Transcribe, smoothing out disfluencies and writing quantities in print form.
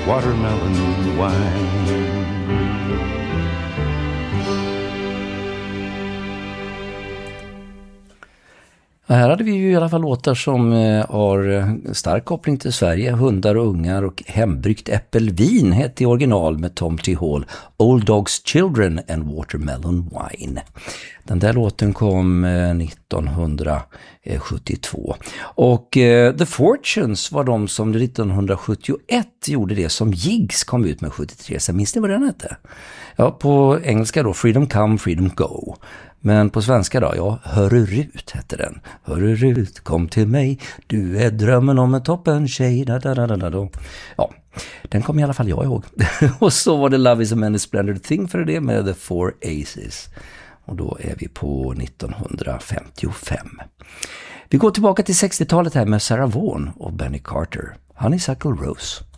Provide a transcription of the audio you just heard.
watermelon wine. Här hade vi ju i alla fall låtar som har stark koppling till Sverige. Hundar och ungar och hembryggt äppelvin hette i original med Tom T. Hall. Old Dogs Children and Watermelon Wine. Den där låten kom 1972. Och The Fortunes var de som 1971 gjorde det som Jigs kom ut med 73. Så minns ni vad den hette? Ja, på engelska då Freedom Come, Freedom Go. Men på svenska då, ja, Hörrut hette den. Hörrut, kom till mig, du är drömmen om en toppen tjej. Ja, den kom i alla fall jag ihåg. Och så var det Love is a Many Splendid Thing för det med The Four Aces. Och då är vi på 1955. Vi går tillbaka till 60-talet här med Sarah Vaughan och Benny Carter. Honeysuckle Rose.